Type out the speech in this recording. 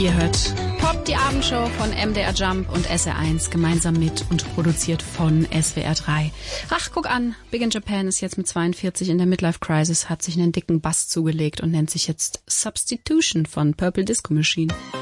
Ihr hört Pop, die Abendshow von MDR Jump und SR1, gemeinsam mit und produziert von SWR 3. Ach, guck an, Big in Japan ist jetzt mit 42 in der Midlife Crisis, hat sich einen dicken Bass zugelegt und nennt sich jetzt Substitution von Purple Disco Machine.